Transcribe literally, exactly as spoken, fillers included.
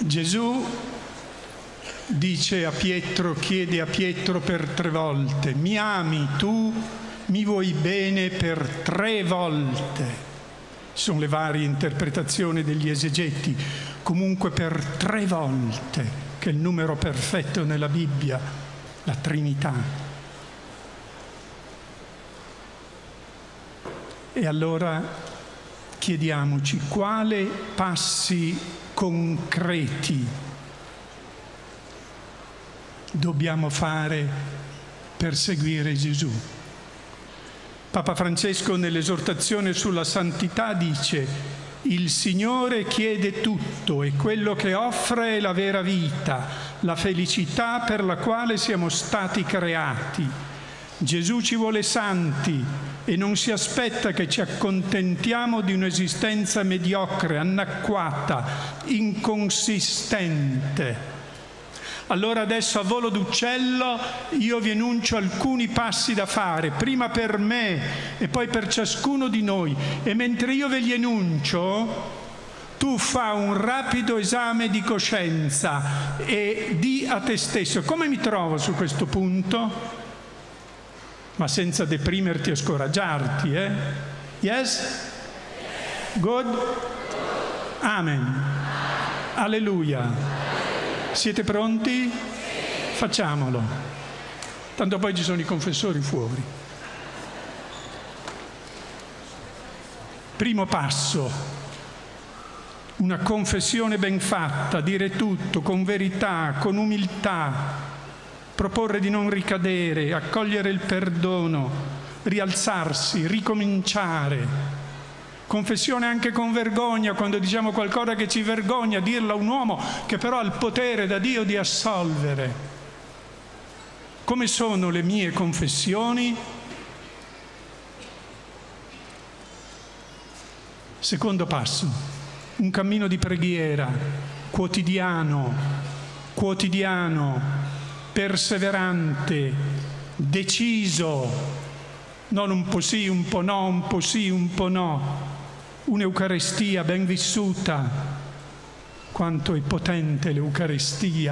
Gesù dice a Pietro, chiede a Pietro per tre volte: mi ami tu? Mi vuoi bene? Per tre volte. Ci sono le varie interpretazioni degli esegeti, comunque per tre volte, che è il numero perfetto nella Bibbia, la Trinità. E allora chiediamoci quali passi concreti dobbiamo fare per seguire Gesù. Papa Francesco nell'esortazione sulla santità dice: il Signore chiede tutto e quello che offre è la vera vita, la felicità per la quale siamo stati creati. Gesù ci vuole santi e non si aspetta che ci accontentiamo di un'esistenza mediocre, anacquata, inconsistente. Allora adesso a volo d'uccello io vi enuncio alcuni passi da fare, prima per me e poi per ciascuno di noi. E mentre io ve li enuncio, tu fa un rapido esame di coscienza e di a te stesso: come mi trovo su questo punto? Ma senza deprimerti e scoraggiarti, eh? Yes? Good? Amen. Alleluia. Siete pronti? Facciamolo. Tanto poi ci sono i confessori fuori. Primo passo: una confessione ben fatta, dire tutto con verità, con umiltà, proporre di non ricadere, accogliere il perdono, rialzarsi, ricominciare. Confessione anche con vergogna, quando diciamo qualcosa che ci vergogna, dirlo a un uomo che però ha il potere da Dio di assolvere. Come sono le mie confessioni? Secondo passo: un cammino di preghiera quotidiano, quotidiano, perseverante, deciso, non un po' sì, un po' no, un po' sì, un po' no. Un'Eucarestia ben vissuta. Quanto è potente l'Eucarestia!